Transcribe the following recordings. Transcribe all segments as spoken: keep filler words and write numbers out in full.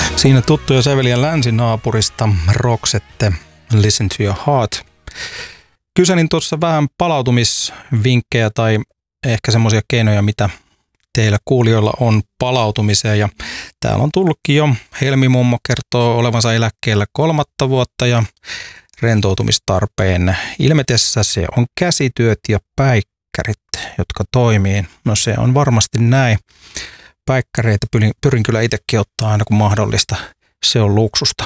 Siinä tuttuja säveliä länsinaapurista, Roxette, Listen to your heart. Kyselin tuossa vähän palautumisvinkkejä tai ehkä semmoisia keinoja, mitä teillä kuulijoilla on palautumiseen. Ja täällä on tullutkin jo. Helmi mummo kertoo olevansa eläkkeellä kolmatta vuotta ja rentoutumistarpeen ilmetessä se on käsityöt ja päikkärit, jotka toimii. No se on varmasti näin. Päikkäreitä pyrin, pyrin kyllä itsekin ottaa aina kun mahdollista. Se on luksusta.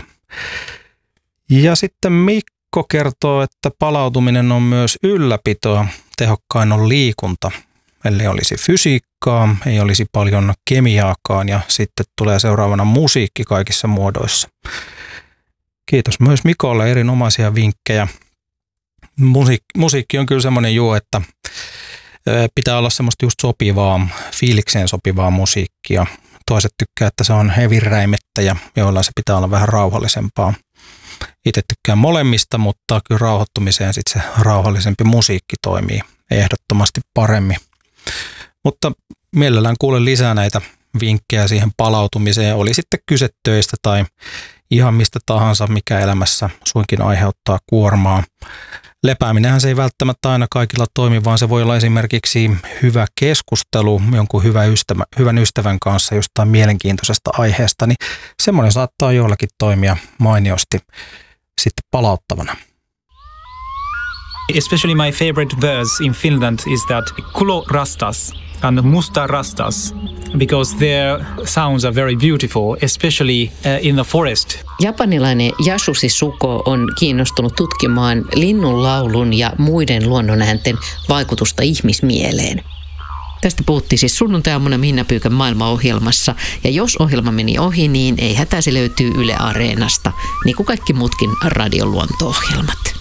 Ja sitten Mikko kertoo, että palautuminen on myös ylläpitoa. Tehokkain on liikunta. Eli olisi fysiikkaa, ei olisi paljon kemiaakaan ja sitten tulee seuraavana musiikki kaikissa muodoissa. Kiitos myös Mikolle, erinomaisia vinkkejä. Musiik- musiikki on kyllä semmoinen juu, että pitää olla semmoista just sopivaa, fiilikseen sopivaa musiikkia. Toiset tykkää, että se on heviräimettä ja joilla se pitää olla vähän rauhallisempaa. Itse tykkään molemmista, mutta kyllä rauhoittumiseen sitten se rauhallisempi musiikki toimii ehdottomasti paremmin. Mutta mielellään kuulen lisää näitä vinkkejä siihen palautumiseen. Oli sitten kyse töistä tai ihan mistä tahansa, mikä elämässä suinkin aiheuttaa kuormaa. Lepääminenhän se ei välttämättä aina kaikilla toimi, vaan se voi olla esimerkiksi hyvä keskustelu jonkun hyvä ystävä, hyvän ystävän kanssa jostain mielenkiintoisesta aiheesta, niin semmoinen saattaa jollakin toimia mainiosti sitten palauttavana. Especially my favorite verse in Finland is that kulo rastas and musta rastas, because their sounds are very beautiful, especially uh, in the forest. Japanilainen Yasushi Suko on kiinnostunut tutkimaan linnunlaulun ja muiden luonnonäänten vaikutusta ihmismieleen. Tästä puhuttiin siis sunnuntai-aamuna Minna Pyykän maailmaohjelmassa, ja jos ohjelma meni ohi, niin ei hätä, se löytyy Yle Areenasta, niin kuin kaikki muutkin radioluonto-ohjelmat.